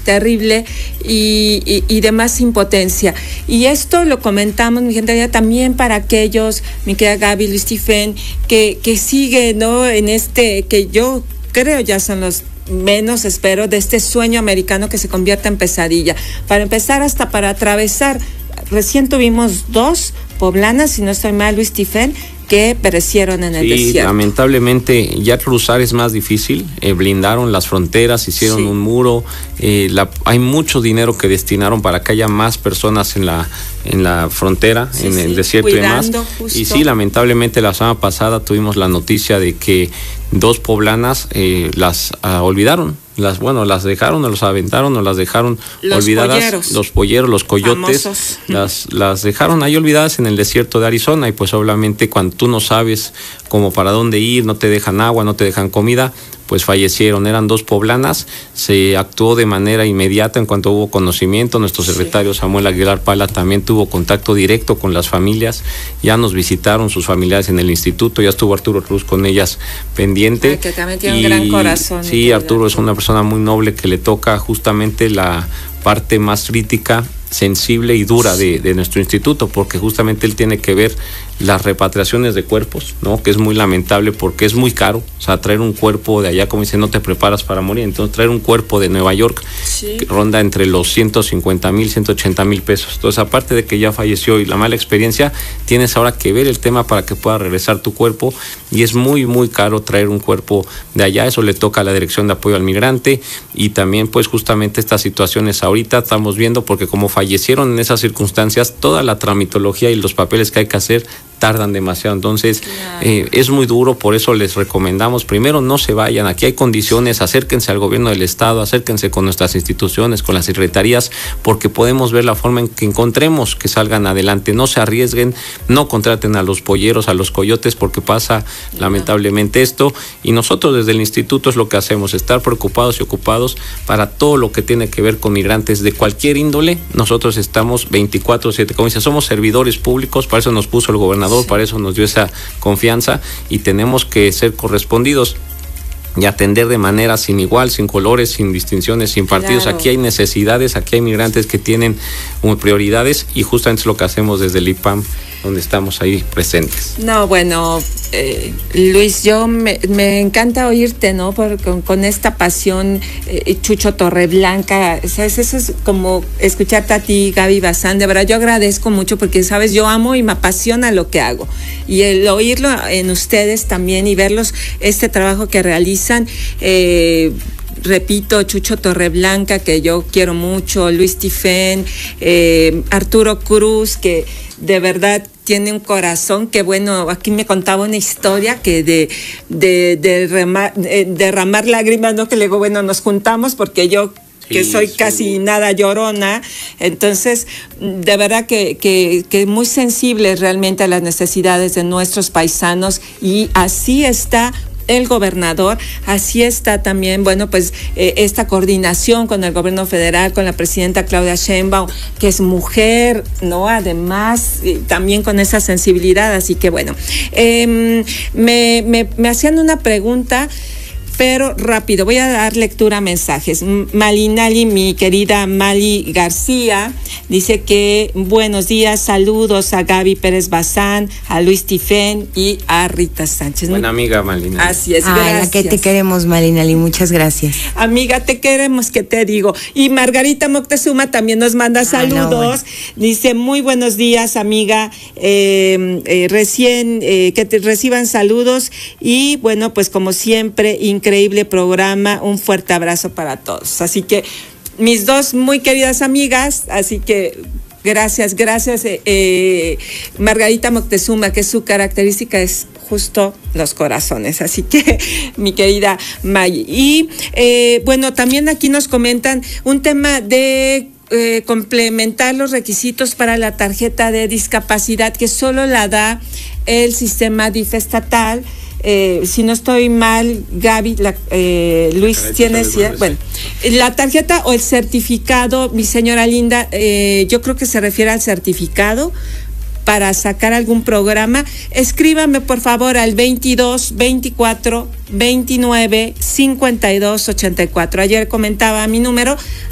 terrible y de más impotencia. Y esto lo comentamos, mi gente, también para aquellos, mi querida Gaby, Luis Stephen, que sigue, ¿no? En que yo creo ya son los menos, espero, de este sueño americano que se convierta en pesadilla. Para empezar, hasta para atravesar, recién tuvimos 2 poblanas, si no estoy mal, Luis Stephen, que perecieron en el desierto. Lamentablemente ya cruzar es más difícil. Blindaron las fronteras, hicieron un muro. Hay mucho dinero que destinaron para que haya más personas en la frontera, en el desierto y demás. Justo. Y sí, lamentablemente la semana pasada tuvimos la noticia de que 2 poblanas las olvidaron. Las dejaron o los aventaron o las dejaron olvidadas. Los polleros, los coyotes, las dejaron ahí olvidadas en el desierto de Arizona. Y pues obviamente cuando tú no sabes como para dónde ir, no te dejan agua, no te dejan comida, pues fallecieron. Eran 2 poblanas. Se actuó de manera inmediata en cuanto hubo conocimiento. Nuestro secretario Samuel Aguilar Pala también tuvo contacto directo con las familias. Ya nos visitaron sus familiares en el instituto. Ya estuvo Arturo Cruz con ellas pendiente. Que también tiene un gran corazón. Sí, Arturo es una persona muy noble que le toca justamente la parte más crítica, sensible y dura de nuestro instituto, porque justamente él tiene que ver las repatriaciones de cuerpos, ¿no? Que es muy lamentable porque es muy caro. O sea, traer un cuerpo de allá, como dice, no te preparas para morir. Entonces, traer un cuerpo de Nueva York que ronda entre los 150,000, 180,000 pesos. Entonces, aparte de que ya falleció y la mala experiencia, tienes ahora que ver el tema para que pueda regresar tu cuerpo, y es muy, muy caro traer un cuerpo de allá. Eso le toca a la Dirección de Apoyo al Migrante, y también, pues, justamente estas situaciones ahorita estamos viendo, porque como fallecieron en esas circunstancias, toda la tramitología y los papeles que hay que hacer tardan demasiado. Entonces, es muy duro. Por eso les recomendamos, primero, no se vayan. Aquí hay condiciones, acérquense al gobierno del estado, acérquense con nuestras instituciones, con las secretarías, porque podemos ver la forma en que encontremos que salgan adelante. No se arriesguen, no contraten a los polleros, a los coyotes, porque pasa lamentablemente esto. Y nosotros desde el instituto es lo que hacemos, estar preocupados y ocupados para todo lo que tiene que ver con migrantes de cualquier índole. Nosotros estamos 24/7, como dice, somos servidores públicos, para eso nos puso el gobernador, para eso nos dio esa confianza, y tenemos que ser correspondidos y atender de manera sin igual, sin colores, sin distinciones, sin partidos. Claro. Aquí hay necesidades, aquí hay migrantes que tienen prioridades, y justamente es lo que hacemos desde el IPAM, donde estamos ahí presentes. No, bueno, Luis, yo me encanta oírte, ¿no? Con esta pasión, Chucho Torreblanca, ¿sabes? Eso es como escucharte a ti, Gaby Bazán. De verdad, yo agradezco mucho porque, ¿sabes? Yo amo y me apasiona lo que hago. Y el oírlo en ustedes también y verlos, este trabajo que realizan, repito, Chucho Torreblanca, que yo quiero mucho, Luis Stephen, Arturo Cruz, que de verdad tiene un corazón que, bueno, aquí me contaba una historia que derramar lágrimas, ¿no? Que luego, bueno, nos juntamos porque yo que soy casi nada llorona, entonces de verdad que muy sensibles realmente a las necesidades de nuestros paisanos, y así está el gobernador, así está también, bueno, pues esta coordinación con el gobierno federal, con la presidenta Claudia Sheinbaum, que es mujer, ¿no? Además, también con esa sensibilidad, así que bueno, me hacían una pregunta, pero rápido, voy a dar lectura a mensajes. Malinali, mi querida Mali García, dice que buenos días, saludos a Gaby Pérez Bazán, a Luis Stephen y a Rita Sánchez. Buena amiga, Malinali. Así es, gracias. Que te queremos, Malinali, muchas gracias. Amiga, te queremos, que te digo. Y Margarita Moctezuma también nos manda saludos. Dice, muy buenos días, amiga, recién que te reciban saludos, y bueno, pues como siempre, increíble programa, un fuerte abrazo para todos. Así que mis 2 muy queridas amigas, así que gracias, Margarita Moctezuma, que su característica es justo los corazones, así que mi querida May. Y bueno, también aquí nos comentan un tema de complementar los requisitos para la tarjeta de discapacidad, que solo la da el sistema DIF estatal. Si no estoy mal, Gaby, Luis, tienes, bueno, la tarjeta o el certificado, mi señora linda, yo creo que se refiere al certificado para sacar algún programa. Escríbame por favor al 22 24 29 52 84. Ayer comentaba mi número,